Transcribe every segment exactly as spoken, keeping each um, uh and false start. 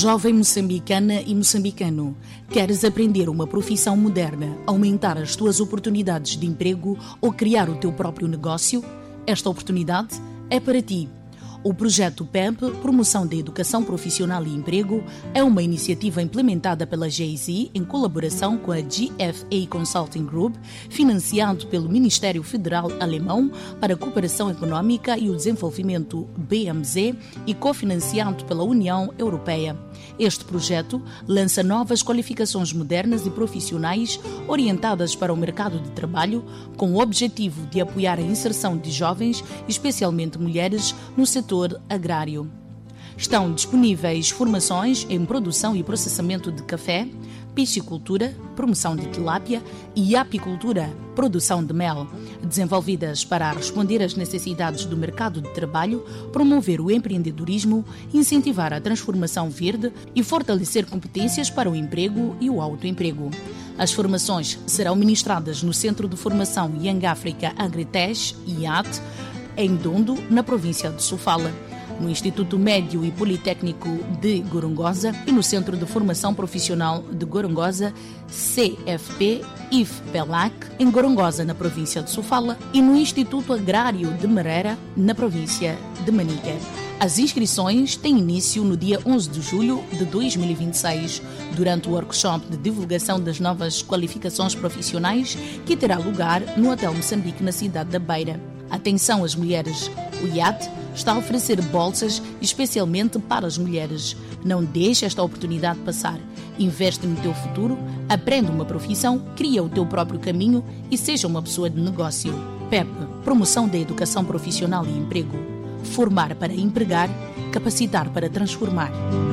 Jovem moçambicana e moçambicano, queres aprender uma profissão moderna, aumentar as tuas oportunidades de emprego ou criar o teu próprio negócio? Esta oportunidade é para ti. O projeto P E P, Promoção da Educação Profissional e Emprego, é uma iniciativa implementada pela G I Z em colaboração com a G F A Consulting Group, financiado pelo Ministério Federal Alemão para a Cooperação Econômica e o Desenvolvimento B M Z e cofinanciado pela União Europeia. Este projeto lança novas qualificações modernas e profissionais orientadas para o mercado de trabalho, com o objetivo de apoiar a inserção de jovens, especialmente mulheres, no setor agrário. Estão disponíveis formações em produção e processamento de café, piscicultura, promoção de tilápia e apicultura, produção de mel, desenvolvidas para responder às necessidades do mercado de trabalho, promover o empreendedorismo, incentivar a transformação verde e fortalecer competências para o emprego e o autoemprego. As formações serão ministradas no Centro de Formação Young Africa Agritech, I A T, em Dondo, na província de Sofala, no Instituto Médio e Politécnico de Gorongosa e no Centro de Formação Profissional de Gorongosa, C F P I F P E L A C, em Gorongosa, na província de Sofala, e no Instituto Agrário de Marera, na província de Manica. As inscrições têm início no dia onze de julho de dois mil e vinte e seis, durante o workshop de divulgação das novas qualificações profissionais que terá lugar no Hotel Moçambique, na cidade da Beira. Atenção às mulheres! O I A T está a oferecer bolsas especialmente para as mulheres. Não deixe esta oportunidade passar. Investe no teu futuro, aprende uma profissão, cria o teu próprio caminho e seja uma pessoa de negócio. P E P, Promoção da Educação Profissional e Emprego. Formar para empregar, capacitar para transformar.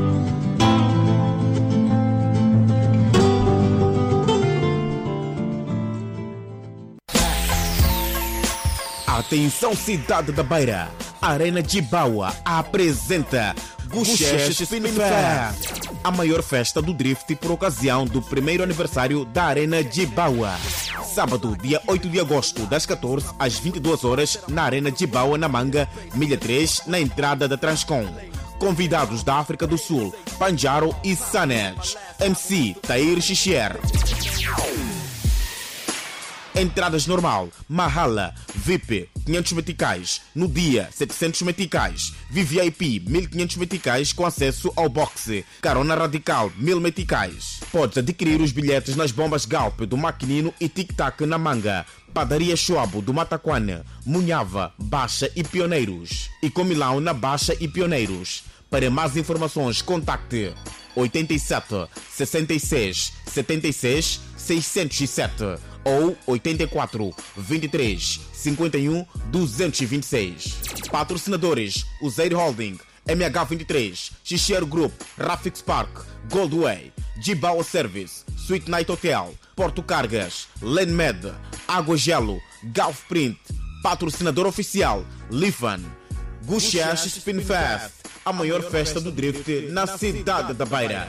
Atenção, cidade da Beira, Arena Jibawa apresenta Guxesh Spin Fest, a maior festa do drift por ocasião do primeiro aniversário da Arena Jibawa. Sábado, dia oito de agosto, das catorze às vinte e duas horas, na Arena Jibawa, na Manga, milha três, na entrada da Transcom. Convidados da África do Sul, Panjaro e Sanej. M C Tair Xixier. Entradas normal, Mahala, V I P, quinhentos meticais, no dia setecentos meticais, V V I P, mil e quinhentos meticais com acesso ao boxe, Carona Radical, mil meticais. Podes adquirir os bilhetes nas bombas Galp do Maquinino e Tic Tac na Manga, Padaria Chuabo do Mataquana, Munhava, Baixa e Pioneiros, e Comilão na Baixa e Pioneiros. Para mais informações, contacte oitenta e sete, sessenta e seis, setenta e seis, seiscentos e sete ou oitenta e quatro, vinte e três, cinquenta e um, duzentos e vinte e seis. Patrocinadores: Uzeir Holding, M H vinte e três, Xixier Group, Rafix Park, Goldway, Jibawa Service, Sweet Night Hotel, Porto Cargas, Lenmed, Água Gelo, Gulf Print. Patrocinador oficial: Lifan. Guxesh Spin Fest, a maior festa do drift na cidade da Beira.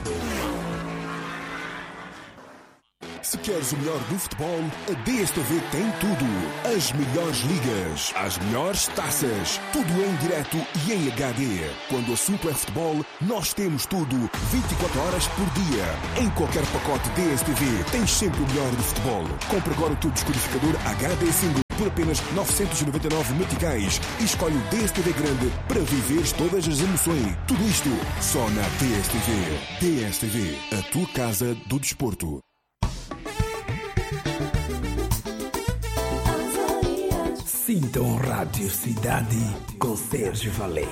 Se queres o melhor do futebol, a D S T V tem tudo. As melhores ligas, as melhores taças, tudo em direto e em H D. Quando o assunto é futebol, nós temos tudo, vinte e quatro horas por dia. Em qualquer pacote D S T V, tens sempre o melhor do futebol. Compre agora o teu descodificador H D Single por apenas novecentos e noventa e nove meticais e escolhe o D S T V grande para viveres todas as emoções. Tudo isto só na D S T V. D S T V, a tua casa do desporto. Sintam Rádio Cidade com Sérgio Valês.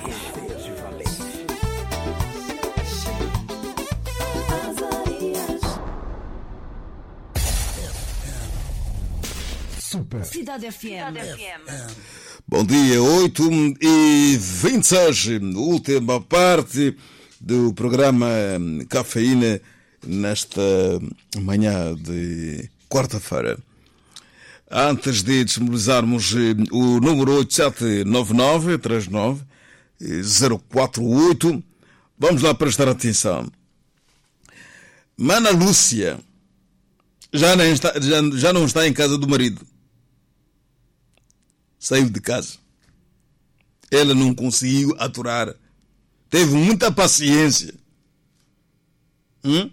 Super Cidade F M. Bom dia, oito e vinte e seis, última parte do programa Cafeína nesta manhã de quarta-feira. Antes de disponibilizarmos o número oito sete nove nove três nove zero quatro oito, vamos lá prestar atenção. Mana Lúcia já não está, já, já não está em casa do marido. Saiu de casa. Ela não conseguiu aturar. Teve muita paciência. Hum?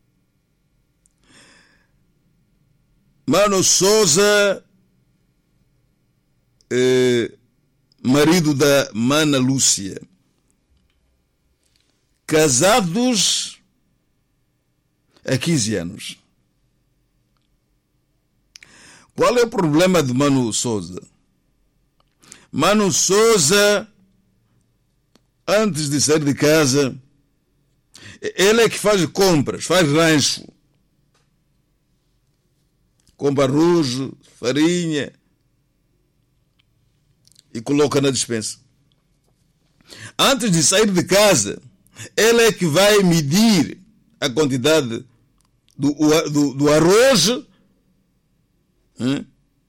Mano Souza, eh, marido da Mana Lúcia, casados há quinze anos. Qual é o problema de Mano Souza? Mano Souza, antes de sair de casa, ele é que faz compras, faz rancho. Compra arroz, farinha e coloca na despensa. Antes de sair de casa, ele é que vai medir a quantidade do, do, do arroz, hein?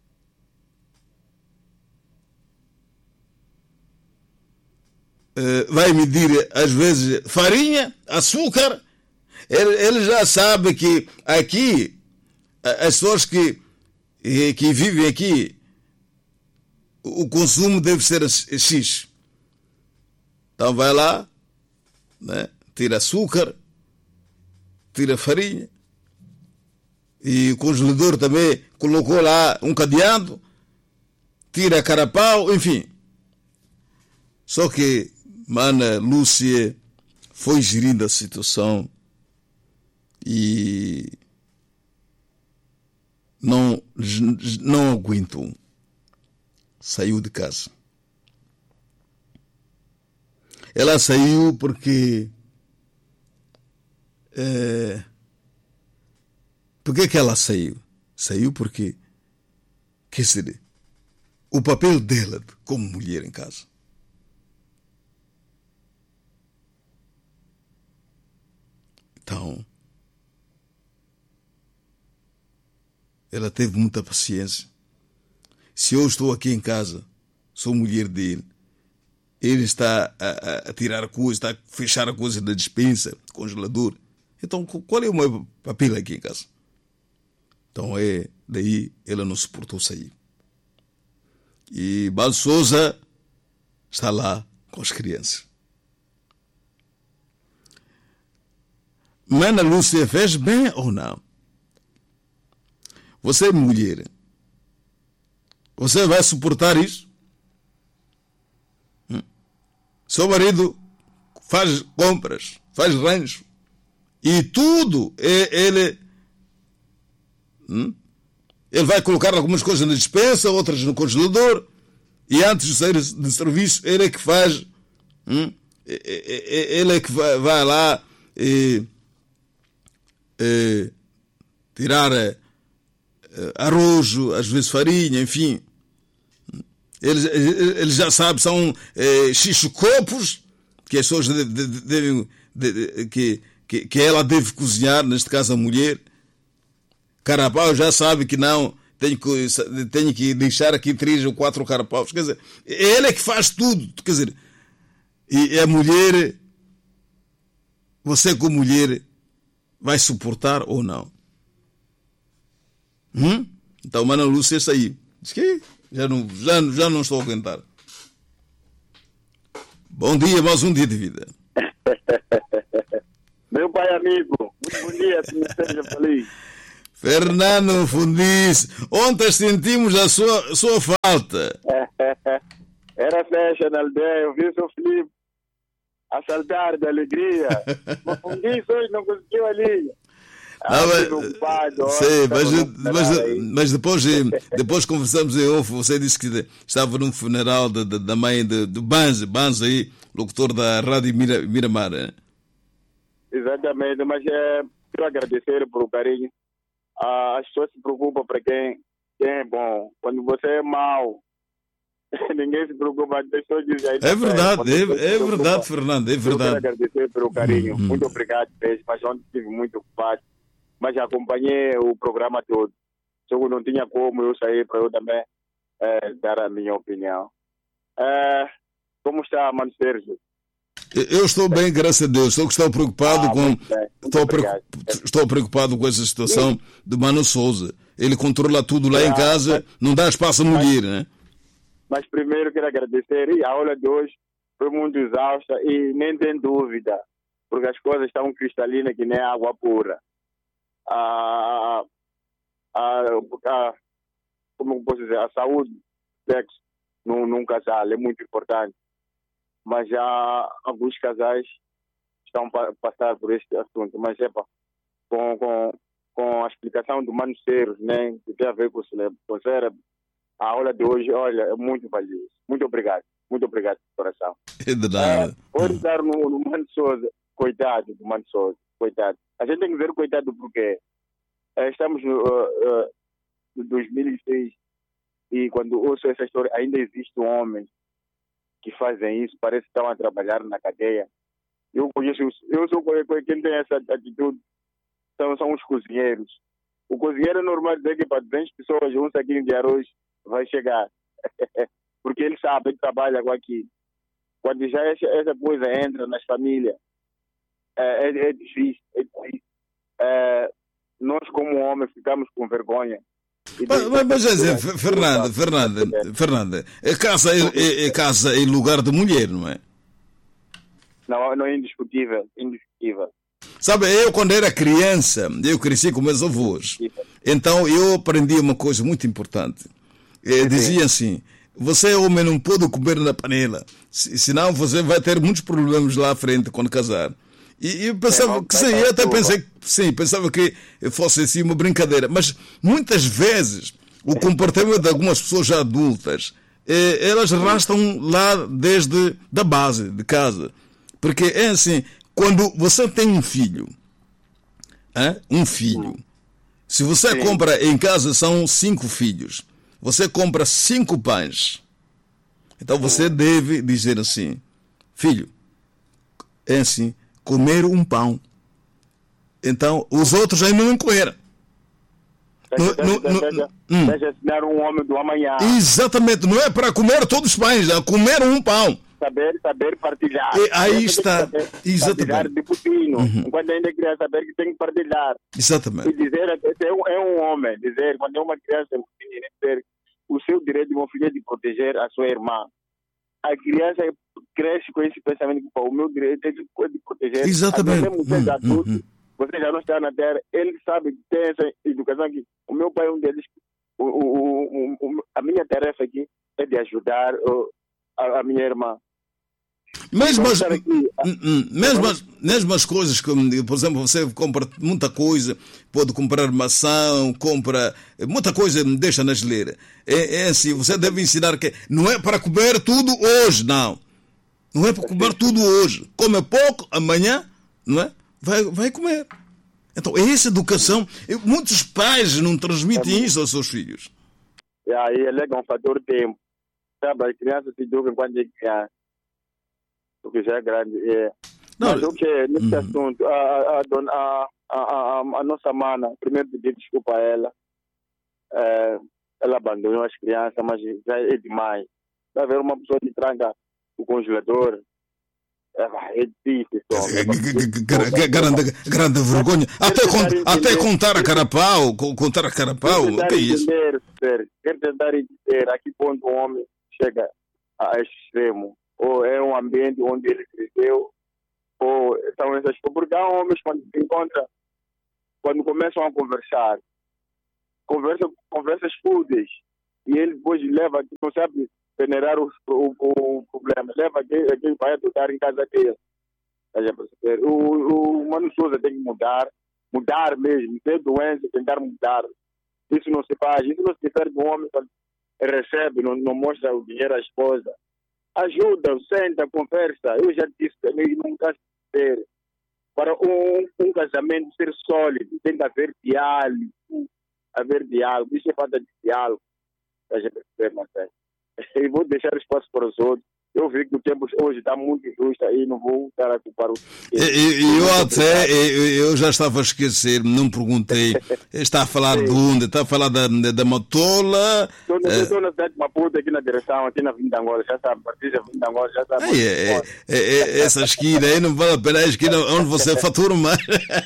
Uh, vai medir às vezes farinha, açúcar. Ele, ele já sabe que aqui as pessoas que, que vivem aqui, o consumo deve ser X. Então vai lá, né? Tira açúcar, tira farinha, e o congelador também colocou lá um cadeado, tira carapau, enfim. Só que Mana Lúcia foi gerindo a situação e não, não aguentou. Saiu de casa. Ela saiu porque... É, por que que ela saiu? Saiu porque, quer dizer, o papel dela como mulher em casa. Então, ela teve muita paciência. Se eu estou aqui em casa, sou mulher dele, ele está a, a, a tirar coisas, está a fechar a coisa da despensa, congelador. Então, qual é o meu papel aqui em casa? Então, é daí ela não suportou sair. E Mano Souza está lá com as crianças. Mana Lúcia fez bem ou não? Você é mulher. Você vai suportar isso? Hum? Seu marido faz compras, faz rancho. E tudo é, ele... Hum? Ele vai colocar algumas coisas na despensa, outras no congelador. E antes de sair de serviço, ele é que faz... Hum? Ele é que vai, vai lá e... Eh, tirar eh, arroz, às vezes farinha, enfim. Eles, eles já sabem, são eh, xixocopos que as pessoas devem, devem que, que, que ela deve cozinhar, neste caso a mulher. Carapau já sabe que não, tenho que, tenho que deixar aqui três ou quatro carapaus. Quer dizer, ele é que faz tudo. Quer dizer, e a mulher, você como mulher, vai suportar ou não? Hum? Então, Mana Lúcia saiu. Diz que já não, já, já não estou a aguentar. Bom dia, mais um dia de vida. Meu pai amigo, muito bom dia, que me esteja feliz. Fernando Fundice, ontem sentimos a sua, sua falta. Era festa na aldeia, eu vi o seu Felipe a saltar de alegria. Mas Fundice hoje não conseguiu ali. Ah, mas, ocupado, sei, mas, mas, mas depois, depois conversamos em off. Você disse que estava num funeral da, da mãe de, de Banze, Banze aí, locutor da Rádio Mira, Miramar. Hein? Exatamente, mas é, quero agradecer por o carinho. Ah, as pessoas se preocupam para quem, quem é bom. Quando você é mau, ninguém se preocupa. As pessoas dizem aí. É verdade, é, é verdade, Fernando, é verdade. Eu quero agradecer pelo carinho. Hum, muito obrigado, mesmo, mas ontem estive muito ocupado. Mas acompanhei o programa todo. Só não tinha como eu sair para eu também é, dar a minha opinião. É, como está, Mano Sérgio? Eu estou bem, graças a Deus. Estou, estou preocupado ah, com estou, preocup, estou preocupado com essa situação Sim. de Mano Souza. Ele controla tudo lá ah, em casa, mas, não dá espaço a mulher, mas, né? Mas primeiro quero agradecer. E a aula de hoje foi muito exausta e nem tem dúvida. porque as coisas estão cristalinas que nem água pura. A, a, a, como posso dizer, a saúde do sexo num, num casal é muito importante, mas já alguns casais estão a passar por este assunto, mas é com, com, com a explicação do Mano Ceros, né, que tem a ver com o cérebro, a aula de hoje, olha, é muito valioso. Muito obrigado, muito obrigado, coração. É de nada. É, vou estar no, no Mano Souza, coitado do Mano Souza, coitado. A gente tem que ver coitado porque é, estamos no uh, uh, dois mil e seis e quando ouço essa história, ainda existem homens que fazem isso, parece que estão a trabalhar na cadeia. Eu conheço, eu sou quem tem essa atitude, são, são os cozinheiros. O cozinheiro é normal dizer que para duzentas pessoas um saquinho de arroz vai chegar, porque ele sabe, ele trabalha com aquilo. Quando já essa, essa coisa entra nas famílias, é, é, é difícil, é difícil. É, nós como homens ficamos com vergonha. Mas, mas, mas é, Fernanda, Fernanda, Fernanda, é casa é, é casa em lugar de mulher, não é? Não, não é indiscutível, indiscutível. Sabe, eu quando era criança, eu cresci com meus avós. Então eu aprendi uma coisa muito importante. Eu dizia assim, você homem não pode comer na panela, senão você vai ter muitos problemas lá à frente quando casar. E eu pensava que sim, eu até pensei que sim, pensava que fosse assim uma brincadeira. Mas muitas vezes o comportamento de algumas pessoas já adultas, eh, elas arrastam lá desde da base de casa. Porque é assim, quando você tem um filho, hein? um filho, se você Sim. compra em casa, são cinco filhos, você compra cinco pães, então você deve dizer assim, filho, é assim, comer um pão, então os outros ainda não comeram. Deixa ensinar um homem do amanhã. Exatamente, não é para comer todos os pães, é comer um pão. Saber, saber partilhar. E aí está, exatamente. Partilhar de pouquinho. Uhum. Quando ainda é criança, saber que tem que partilhar. Exatamente. E dizer, é um, é um homem, dizer, quando é uma criança, é um menino, dizer, o seu direito de meu filho é de proteger a sua irmã. A criança cresce com esse pensamento que o meu direito é de, de proteger. Exatamente. Mesmo você já adulto, uhum. você já não está na terra, ele sabe que tem essa educação que o meu pai é um deles. O, o, o, o, a minha tarefa aqui é de ajudar o, a, a minha irmã. Mesmo as, mesmo, as, mesmo as coisas, como, por exemplo, você compra muita coisa, pode comprar maçã, compra muita coisa, deixa na geleira. É, é assim, você deve ensinar que não é para comer tudo hoje, não. Não é para comer tudo hoje. Come pouco, amanhã, não é? Vai, vai comer. Então, é essa educação. Muitos pais não transmitem isso aos seus filhos. E aí, é um fator tempo. Sabe, as crianças se educam quando é criança. O que já é grande. É. Não, mas o que é, nesse uhum. assunto, a, a, a, a, a, a nossa mana, primeiro pedir desculpa a ela, é, ela abandonou as crianças, mas já é demais. Vai haver uma pessoa que tranca o congelador, é, é difícil. Grande, grande vergonha. Até, cont, até contar a carapau, contar a carapau, o que é isso? Quero tentar entender a que ponto o homem chega a este extremo. Ou é um ambiente onde ele cresceu, ou são essas coisas. Porque há homens quando se encontram, quando começam a conversar, conversa, conversas fúteis, e ele depois leva, não sabe peneirar o, o, o problema, leva aquele, aquele vai adotar em casa dele. O, o Mano Souza tem que mudar, mudar mesmo, ter doença, tentar mudar. Isso não se faz, isso não se faz do homem quando recebe, não, não mostra o dinheiro à esposa. Ajuda, senta, conversa. Eu já disse também, nunca ser. Para um, um casamento ser sólido, tem que haver diálogo. Haver diálogo. Isso é falta de diálogo. A gente percebe, mas é. E vou deixar espaço para os outros. Eu vi que o tempo hoje está muito justo aí, não vou estar a culpar o... Eu, eu até, eu, eu já estava a esquecer, não perguntei. Está a falar de onde? Está a falar da, da Matola? Estou na, é... na cidade de Maputo, aqui na direção, aqui na Vinda Angola, já sabe, partida Vinda Angola, já sabe. É, é, é, é, essa esquina aí não vale a pena, é a esquina onde você fatura mais.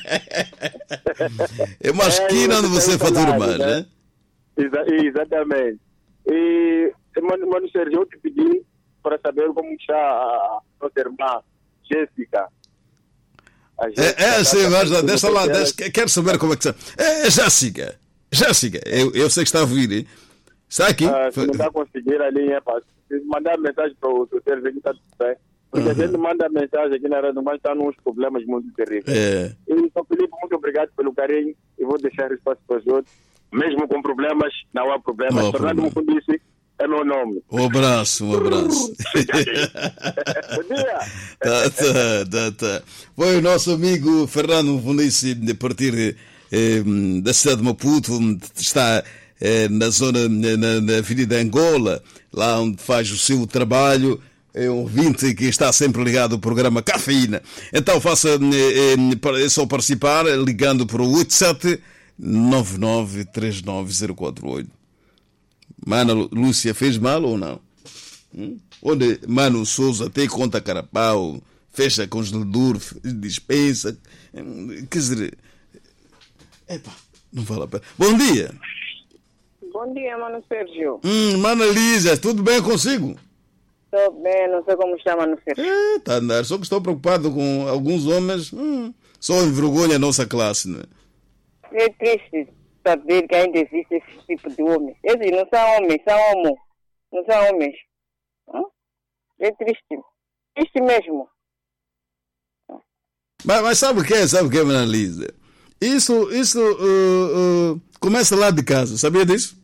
É uma esquina é, onde você fatura mais, né? né? Exa exatamente. E, mano, mano Sérgio, eu te pedi para saber como está a nossa irmã Jéssica. A gente É, é assim, tá mas tratando deixa tudo lá, porque deixa, quero saber como é que está. É, Jéssica, Jéssica, eu, eu sei que está a ouvir, hein? Está aqui? ela, ah, se não está conseguindo a linha, pá, se mandar mensagem para o seu serviço, está tudo bem. Porque a gente manda mensagem aqui na rádio, mas está nos problemas muito terríveis. É. E, São Felipe, muito obrigado pelo carinho e vou deixar espaço para os outros. Mesmo com problemas, não há problemas. Não há Fernando Mufundisi é meu nome. Um abraço, um abraço. Bom dia. tá, tá, tá, tá. Foi o nosso amigo Fernando Mufundisi, a partir eh, da cidade de Maputo, está eh, na zona, na, na Avenida Angola, lá onde faz o seu trabalho. É um ouvinte que está sempre ligado ao programa Cafeína. Então faça, é, é só participar ligando para o oito sete nove nove três nove zero quatro oito. Mano, Lúcia fez mal ou não? Hum? Onde Mano Souza tem conta carapau, fecha congelador, dispensa. Quer dizer, epa, não vale a pena. Bom dia. Bom dia, Mano Sérgio. Hum, Mana Lígia, tudo bem consigo? Estou bem, não sei como está, Mano Sérgio. É, tá a andar. Só que estou preocupado com alguns homens. Hum, só envergonha a nossa classe, né? É triste saber que ainda existe esse tipo de homem. Eles não são homens, são homens. Não são homens. Hum? É triste. Triste mesmo. Mas, mas sabe o que é? Sabe o que é, Mana Lígia? Isso, isso uh, uh, começa lá de casa. Sabia disso?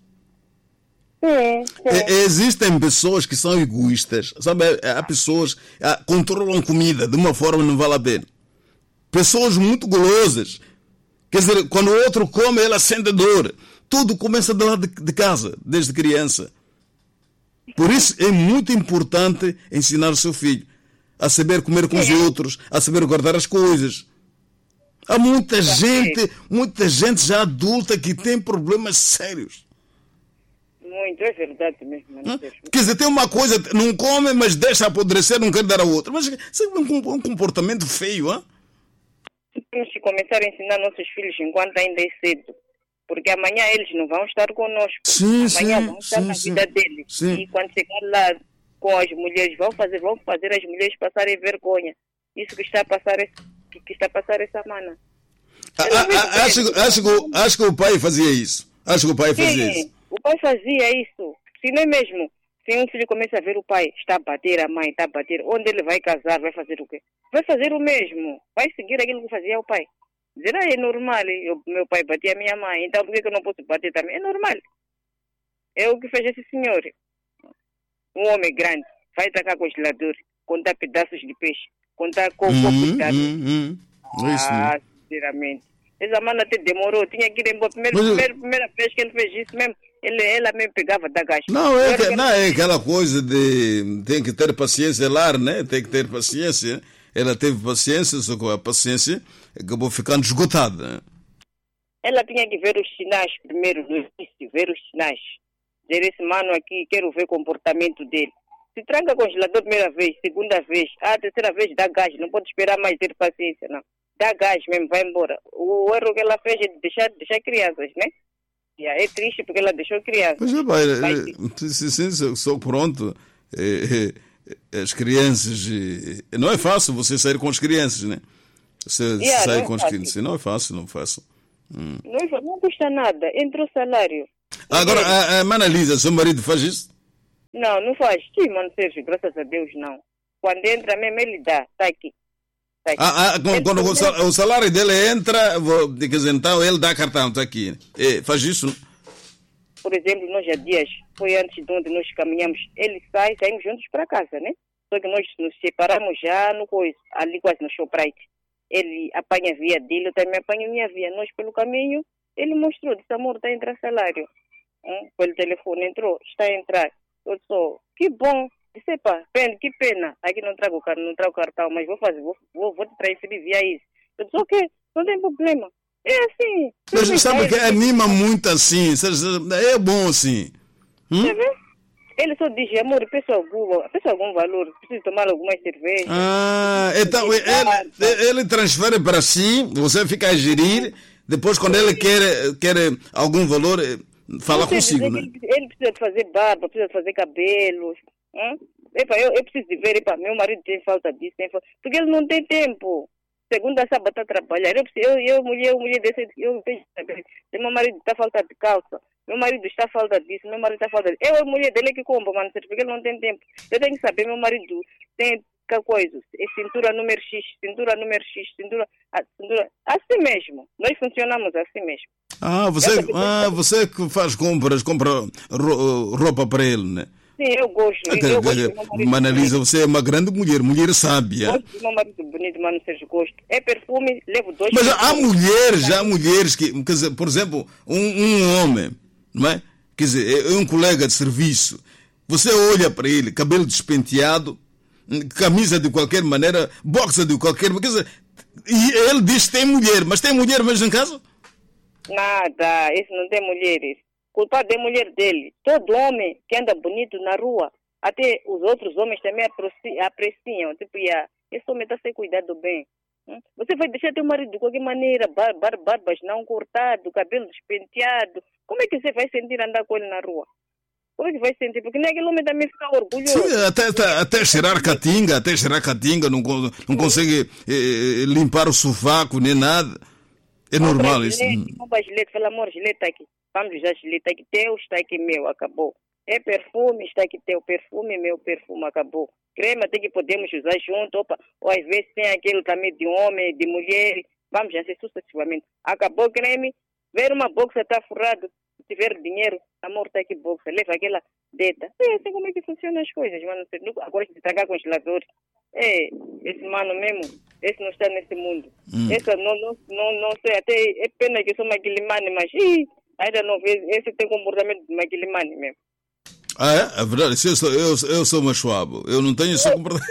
Sim, sim. É, existem pessoas que são egoístas, sabe? Há pessoas que controlam comida de uma forma que não vale a pena. Pessoas muito golosas. Quer dizer, quando o outro come, ela sente dor. Tudo começa de lá de, de casa, desde criança. Por isso é muito importante ensinar o seu filho a saber comer com os outros, a saber guardar as coisas. Há muita gente, muita gente já adulta que tem problemas sérios. Muito, é verdade mesmo. Mano Sérgio. Quer dizer, tem uma coisa, não come, mas deixa apodrecer, não quer dar a outra. Mas isso é um, um comportamento feio, hein? Temos que começar a ensinar nossos filhos enquanto ainda é cedo. Porque amanhã eles não vão estar conosco. Sim, amanhã sim, vão estar sim, na sim. vida deles. Sim. E quando chegar lá com as mulheres, vão fazer, vão fazer as mulheres passarem vergonha. Isso que está a passar, esse, que está a passar essa semana. A, a, a, acho, acho, que, acho que o pai fazia isso. Acho que o pai fazia Sim, isso. o pai fazia isso. Se não é mesmo, se um filho começa a ver o pai, está a bater, a mãe está a bater, onde ele vai casar, vai fazer o quê? Vai fazer o mesmo. Vai seguir aquilo que fazia o pai. Dizer, ah, é normal, eu, meu pai batia a minha mãe, então por que eu não posso bater também? É normal. É o que fez esse senhor. Um homem grande, vai tacar congelador, contar pedaços de peixe, contar com o copo de água. Hum, hum. É isso, né? Ah, sinceramente. Essa mana até demorou, tinha que ir embora. Primeiro, Mas eu- primeiro, primeira vez que ele fez isso mesmo, ele, ela mesmo pegava da gás. Não, é, que- Agora não, é aquela coisa de tem que ter paciência lá, né? Tem que ter paciência. Ela teve paciência, só que a paciência acabou ficando esgotada. Ela tinha que ver os sinais primeiro, no início, ver os sinais. Dizer, esse mano aqui, quero ver o comportamento dele. Se tranca congelador primeira vez, segunda vez, a terceira vez dá gás, não pode esperar mais ter paciência, não. Dá gás mesmo, vai embora. O erro que ela fez é de deixar, deixar crianças, né? E aí é triste porque ela deixou crianças. Mas, rapaz, Vai eh, sim. sim, sim, só- só pronto. eh, eh, As crianças. eh, Não é fácil você sair com as crianças, né? Você Yeah, sair não é com as fácil. crianças. Não é fácil, não é fácil. Não, não custa nada, entra o salário. Agora, a, a Mana Lisa, seu marido faz isso? Não, não faz. Sim, mano Sérgio, graças a Deus, não. Quando entra mesmo, ele dá. Tá aqui. Tá aqui. Ah, ah, quando, Ele quando o, também- sal- o salário dele entra, vou- quer dizer, então ele dá cartão, está aqui. Eh, faz isso? Por exemplo, nós há dias, foi antes de onde nós caminhamos, ele sai, saímos juntos para casa, né? Só que nós nos separamos já no coisa, ali quase no Shoprite. Ele apanha a via dele, eu também apanho a minha via. Nós pelo caminho, ele mostrou, disse, amor, está a entrar salário. Hum, pelo telefone entrou, está a entrar. Eu disse, que bom. Disse, pá, pena, que pena. Aqui não trago o cartão, não trago o cartão, mas vou fazer, vou, vou, vou te transferir via isso. Eu disse, ok, não tem problema. É assim. Mas sabe que Ele- anima muito assim, sabe, é bom assim. Quer ver? Ele só diz, amor, peço algum, peço algum valor, preciso tomar algumas cervejas. Ah, então ele, ele transfere para si, você fica a gerir, depois quando ele quer, quer algum valor, eh, fala Não sei consigo, dizer né? que Ele, ele precisa de fazer barba, precisa de fazer cabelos. Hum? Epa, eu, eu preciso de ver, epa, meu marido tem falta disso, tem falta... porque ele não tem tempo. segunda a sábado está a trabalhar. Eu, eu, eu, mulher, eu, mulher desse, eu tenho que saber. Meu marido está a falta de calça. Meu marido está a falta disso. Meu marido está a falta disso. Eu, a mulher dele é que compra, mano, porque ele não tem tempo. Eu tenho que saber, meu marido tem que coisa. É cintura número X, cintura número X, cintura, a, cintura. Assim mesmo. Nós funcionamos assim mesmo. Ah, você, ah, você que faz compras, compra ro, roupa para ele, né? Sim, eu gosto. Até, eu gosto Manalisa, você é uma grande mulher, mulher sábia. Gosto do meu marido bonito, mano, seja gosto. É perfume, levo dois. Mas há mulheres, há mulheres que, quer dizer, por exemplo, um, um homem, não é? Quer dizer, é um colega de serviço. Você olha para ele, cabelo despenteado, camisa de qualquer maneira, boxa de qualquer maneira. Quer dizer, e ele diz que tem mulher, mas tem mulher mesmo em casa? Nada, isso não tem mulheres. Culpado é mulher dele. Todo homem que anda bonito na rua, até os outros homens também apreciam. Tipo, yeah, esse homem está sem cuidado bem. Hum? Você vai deixar teu marido de qualquer maneira, bar, bar, barbas não cortado, cabelo despenteado. Como é que você vai sentir andar com ele na rua? Como é que vai sentir? Porque nem aquele homem também fica orgulhoso. Sim, até, até, até cheirar catinga, até cheirar catinga, não, não consegue eh, limpar o sovaco nem nada. É normal isso. Compra gilete, fala, amor, gilete está aqui. Vamos usar gilete, está aqui teu, está aqui meu, acabou. É perfume, está aqui teu, perfume, meu perfume, acabou. Creme até que podemos usar junto, opa, ou às vezes tem aquele também de homem, de mulher, vamos assim sucessivamente. Acabou o creme, ver uma bolsa está furada, se tiver dinheiro, amor, está aqui bolsa, leva aquela deta. É assim como é que funcionam as coisas, mano. Agora de tragar congelador. É, esse mano mesmo, esse não está nesse mundo. Hum. Esse não, não, não, não sei, até é pena que eu sou Maquilimane, mas ih, ainda não vejo, esse tem comportamento de Maquilimane mesmo. Ah, é? É verdade, eu sou, eu, eu sou machuabo, eu não tenho esse comportamento.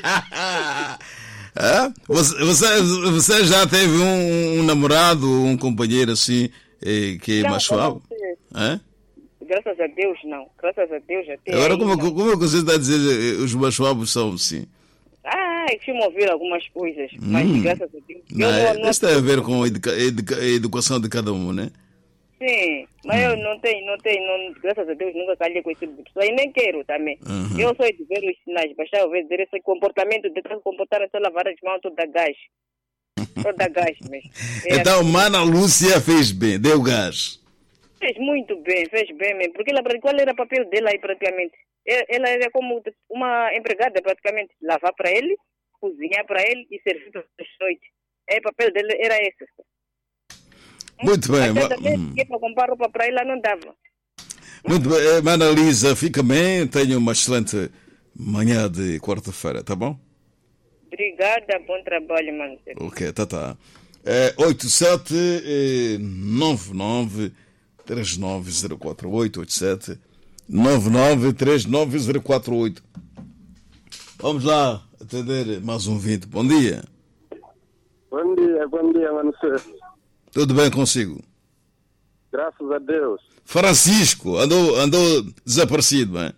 É? Você, você, você já teve um, um namorado, um companheiro assim, eh, que é machuabo? É? Graças a Deus, não. Graças a Deus, até agora, aí, como, não. como é que você está a dizer os machuabos são assim? Ah, eu costumo ouvir algumas coisas, mas hum. graças a Deus. Não, eu não, não... Isso tem a ver com a, educa, educa, a educação de cada um, né? Sim, mas hum. eu não tenho, não tenho, não, graças a Deus, nunca calhei com esse tipo de pessoa e nem quero também. Uhum. Eu sou de ver os sinais, basta eu ver esse comportamento, de se comportar só lavar as mãos toda gás. Toda gás mesmo. É então, assim. Mana Lúcia fez bem, deu gás. Fez muito bem, fez bem mesmo, porque ela, qual era o papel dela aí praticamente? Ela era como uma empregada praticamente, lavar para ele, cozinhar para ele e servir para as noites. É, o papel dela era esse. Muito bem. Mas também, hum. para comprar roupa para ela não dava. Muito bem, Mana Lisa, fica bem, tenha uma excelente manhã de quarta-feira, tá bom? Obrigada, bom trabalho, mano. Ok, tá, tá. É, oito sete nove nove três nove zero quatro oito, oito sete nove nove três nove zero quatro oito. Vamos lá atender mais um vinte. Bom dia. Bom dia, bom dia, mano. Tudo bem consigo? Graças a Deus. Francisco, andou, andou desaparecido, não é?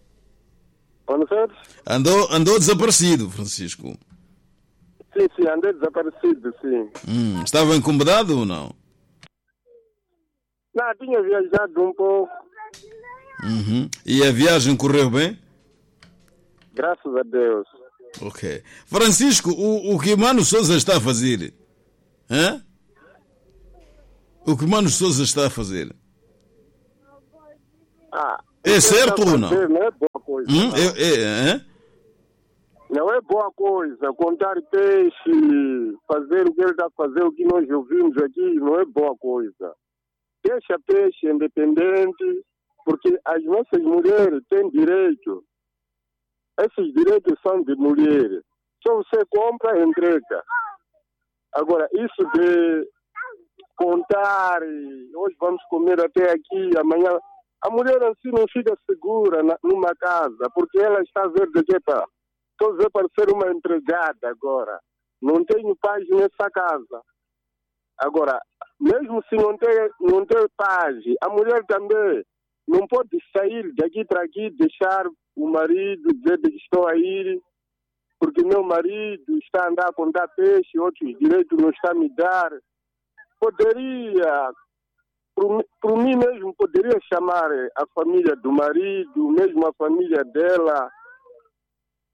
Andou, andou desaparecido, Francisco. Sim, sim, andei desaparecido, sim. Hum, estava incomodado ou não? Não, tinha viajado um pouco. Uhum. E a viagem correu bem? Graças a Deus. Ok. Francisco, o, o que Mano Sousa está a fazer? Hã? O que Mano Sousa está a fazer? Ah, é certo ou não? Não é boa coisa. Hum? Não. É, é, é? Não é boa coisa. Contar peixe, fazer o que ele está fazendo, o que nós ouvimos aqui, não é boa coisa. Deixa peixe independente, porque as nossas mulheres têm direito. Esses direitos são de mulheres. Só você compra e entrega. Agora, isso de contar, hoje vamos comer até aqui, amanhã... A mulher assim não fica segura na, numa casa, porque ela está a ver de que está. Estou a ver parecer uma empregada agora. Não tenho paz nessa casa. Agora, mesmo se não tem, não tem paz, a mulher também não pode sair daqui para aqui, deixar o marido dizer que estou a ir, porque meu marido está a andar a contar peixe, outros direitos não está a me dar. Poderia... Por, por mim mesmo, poderia chamar a família do marido, mesmo a família dela,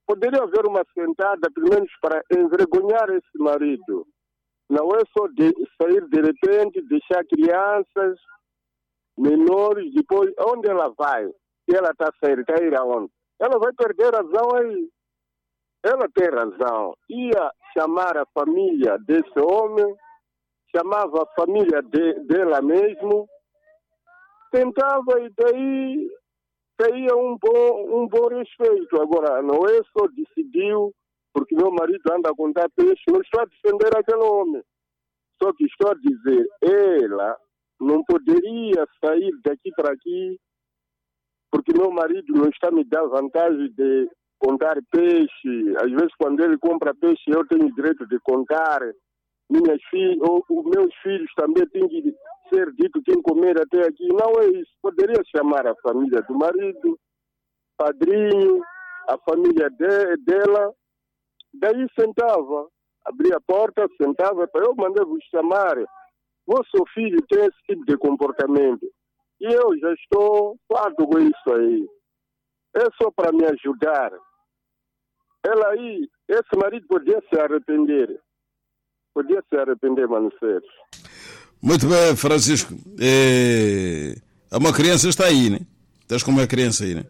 poderia haver uma sentada, pelo menos para envergonhar esse marido. Não é só de sair de repente, deixar crianças menores, depois, onde ela vai? Se ela está a sair, está a ir aonde? Ela vai perder razão aí. Ela tem razão. Ia chamar a família desse homem, chamava a família de, dela mesmo, tentava e daí saía um bom, um bom respeito. Agora, não é só decidiu, porque meu marido anda a contar peixe, não estou a defender aquele homem. Só que estou a dizer, ela não poderia sair daqui para aqui, porque meu marido não está a me dar vantagem de contar peixe. Às vezes, quando ele compra peixe, eu tenho direito de contar. Minhas filhas, ou os meus filhos também têm que ser dito quem comer até aqui. Não é isso. Poderia chamar a família do marido, padrinho, a família de, dela. Daí sentava, abria a porta, sentava. Eu mandei-vos chamar. Vosso filho tem esse tipo de comportamento. E eu já estou farto com isso aí. É só para me ajudar. Ela aí, esse marido podia se arrepender. Podia se arrepender, Mano Sérgio. Muito bem, Francisco. É... Uma criança está aí, né? Estás com uma criança aí, né?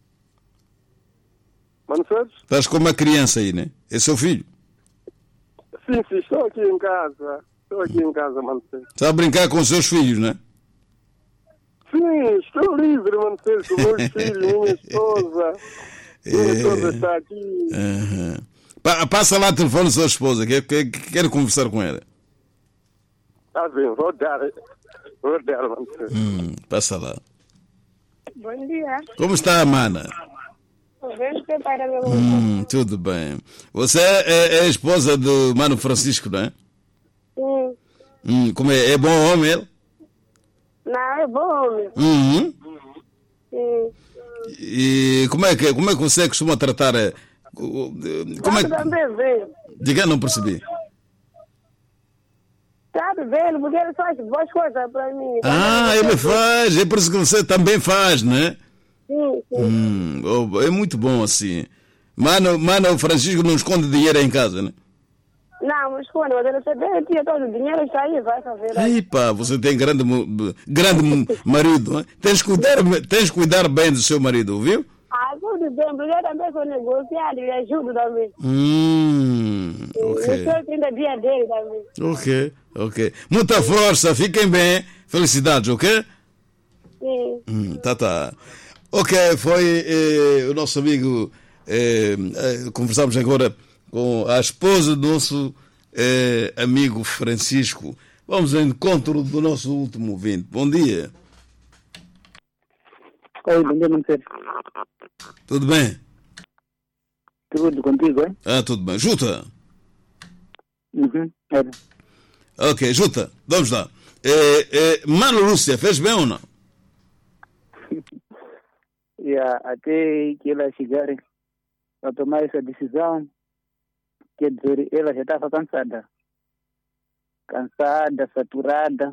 Mano Sérgio? Estás com uma criança aí, né? É seu filho? Sim, sim, estou aqui em casa. Estou aqui em casa, Mano Sérgio. Está a brincar com os seus filhos, né? Sim, estou livre, Mano Sérgio, com meus filhos, minha esposa. Minha É... esposa está aqui. Uhum. Pa- passa lá o telefone da sua esposa, que, que, que quero conversar com ela. Está bem, vou dar. Vou dar, Mano Sérgio. Hum, passa lá. Bom dia. Como está a mana? Vejo que para meu Hum, tudo bem. Você é, é a esposa do Mano Francisco, não é? Sim. Hum, como é? É bom homem ele? Não, é bom, homem. Uhum. Sim. E como é que como é que você costuma tratar? eh, o- o- Como é Sabe que... também bem. Diga, não percebi. Sabe bem, porque ele faz boas coisas para mim. Ah, ele faz, é por isso que você também faz, né? Sim, sim. Hum, oh, é muito bom assim. Mano, mano, o Francisco não esconde dinheiro em casa, né? Não, mas quando ele se der, tinha todo o dinheiro, está aí, vai fazer. Aí pá, você tem grande, mu- grande mu- marido, né? Tens que cuidar, tens que cuidar bem do seu marido, viu? Ah, tudo bem, porque eu também sou negociado e ajudo também. Hum, ok. Eu sou trinta dias dele também. Ok, ok. Muita força, fiquem bem. Felicidades, ok? Sim. Hum, tá, tá. Ok, foi eh, o nosso amigo. Eh, eh, conversamos agora com a esposa do nosso eh, amigo Francisco. Vamos ao encontro do nosso último ouvinte. Bom dia. Oi, bom dia, Monteiro. Tudo bem? Tudo contigo, hein? Ah, tudo bem. Juta. Uhum, era. Ok, Juta, vamos lá. Eh, eh, Mano Lúcia, fez bem ou não? Yeah, até que ela chegar a tomar essa decisão, quer dizer, ela já estava cansada. Cansada, saturada.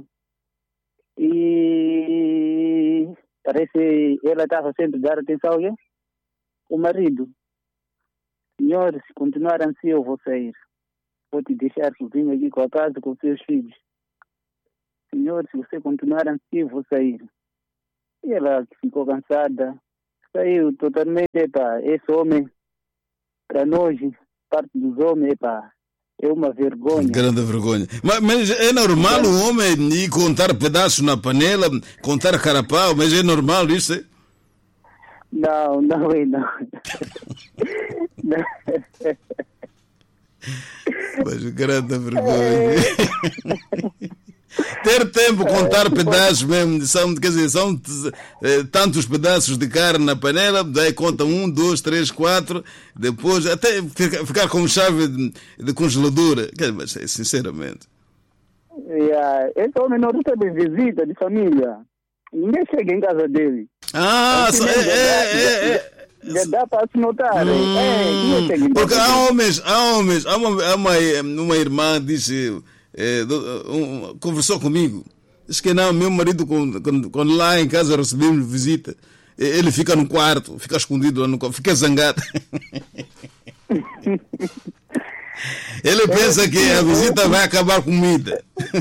E parece ela estava sempre a dar atenção ao o marido. Senhor, se continuar assim, eu vou sair. Vou te deixar sozinho aqui com a casa, com os seus filhos. Senhor, se você continuar assim, eu vou sair. E ela ficou cansada. Saiu totalmente, epa, esse homem, para nós, parte dos homens, epa, é uma vergonha. Grande vergonha. Mas, mas é normal o homem ir contar pedaços na panela, contar carapau, mas é normal isso, é? Não, não é não. Não. Mas grande vergonha. Ter tempo contar pedaços mesmo, são, quer dizer, são eh, tantos pedaços de carne na panela, daí conta um, dois, três, quatro, depois até ficar, ficar com chave de, de congeladora. Quer dizer, mas, sinceramente. Yeah, esse homem não recebe visita de família. Ninguém chega em casa dele. Ah, só, é, é, é, é. Já dá para se notar. Hum, é, é, porque há homens, há homens, há uma, há uma, uma irmã disse, é, um, conversou comigo, disse que não, meu marido quando, quando, quando lá em casa recebemos visita, ele fica no quarto, fica escondido lá no quarto, fica zangado. Ele pensa que a visita vai acabar com comida.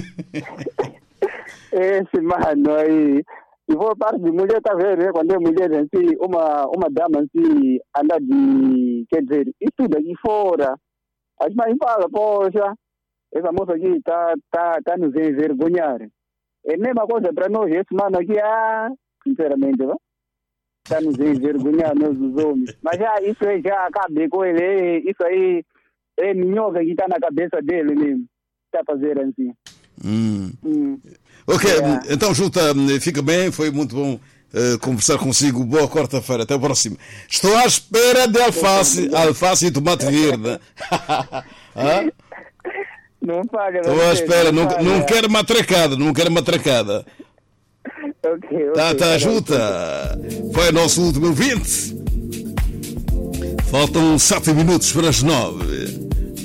Esse mano aí. E vou parte de mulher, tá vendo, né? Quando é mulher assim, uma, uma dama assim, anda de, quer dizer, estuda aqui fora. As mães falam, poxa, essa moça aqui tá, tá, tá nos envergonhar. É a mesma coisa para nós, esse mano aqui, ah, sinceramente, ó, tá nos envergonhar, nós os homens. Mas já, isso aí já acabei com ele, isso aí é minhoca que tá na cabeça dele mesmo. Tá fazendo assim. Hum. Hum. Ok, Yeah. então Juta, fica bem, foi muito bom uh, conversar consigo. Boa quarta-feira, até a próxima. Estou à espera de alface, alface e tomate verde. Ah? Não paga, Estou à espera, não, não quero matracada, não quero matracada. Ok, ok. Tá, tá, Juta. Foi o nosso último ouvinte. Faltam sete minutos para as nove.